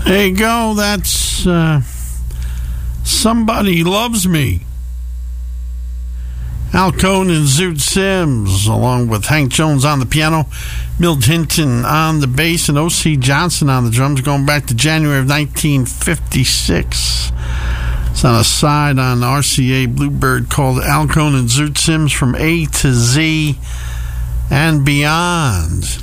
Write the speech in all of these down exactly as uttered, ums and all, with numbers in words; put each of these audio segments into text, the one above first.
There you go. That's uh, Somebody Loves Me. Al Cohn and Zoot Sims, along with Hank Jones on the piano, Milt Hinton on the bass, and O C Johnson on the drums, going back to January of nineteen fifty-six. It's on a side on R C A Bluebird called Al Cohn and Zoot Sims from A to Z and Beyond.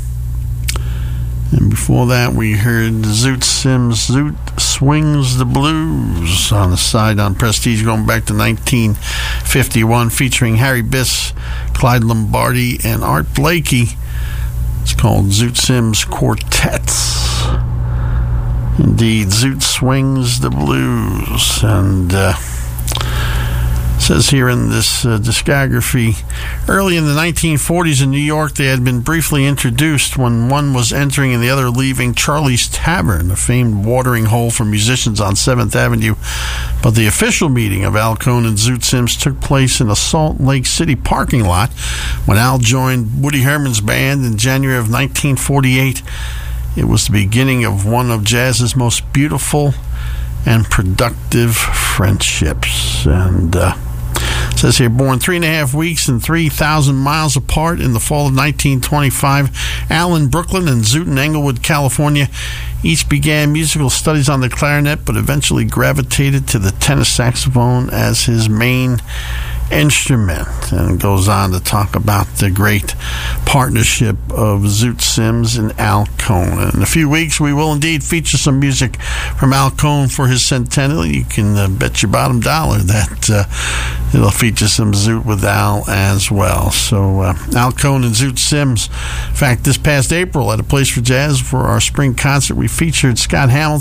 And before that, we heard Zoot Sims, Zoot Swings the Blues on the side on Prestige, going back to nineteen fifty-one, featuring Harry Biss, Clyde Lombardi, and Art Blakey. It's called Zoot Sims Quartets. Indeed, Zoot Swings the Blues. And uh, says here in this uh, discography, early in the nineteen forties in New York, they had been briefly introduced when one was entering and the other leaving Charlie's Tavern, a famed watering hole for musicians on seventh Avenue. But the official meeting of Al Cohn and Zoot Sims took place in a Salt Lake City parking lot when Al joined Woody Herman's band in January of nineteen forty-eight. It was the beginning of one of jazz's most beautiful and productive friendships. And uh, it says here, born three and a half weeks and three thousand miles apart in the fall of nineteen twenty-five, Al in Brooklyn and Zoot in Englewood, California, each began musical studies on the clarinet, but eventually gravitated to the tenor saxophone as his main instrument. And goes on to talk about the great partnership of Zoot Sims and Al Cohn. And in a few weeks, we will indeed feature some music from Al Cohn for his centennial. You can uh, bet your bottom dollar that uh, it'll feature some Zoot with Al as well. So uh, Al Cohn and Zoot Sims. In fact, this past April at A Place for Jazz for our spring concert, we featured Scott Hamilton